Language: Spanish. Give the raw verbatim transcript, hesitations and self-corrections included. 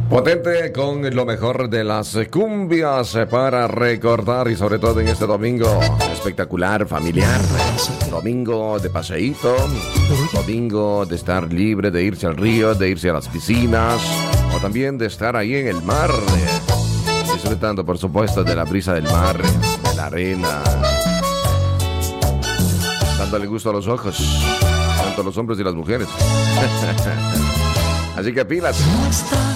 Potente con lo mejor de las cumbias para recordar y sobre todo en este domingo espectacular, familiar. Domingo de paseíto, domingo de estar libre, de irse al río, de irse a las piscinas o también de estar ahí en el mar, disfrutando por supuesto de la brisa del mar, de la arena, dándole gusto a los ojos, tanto los hombres y las mujeres. Así que pilas.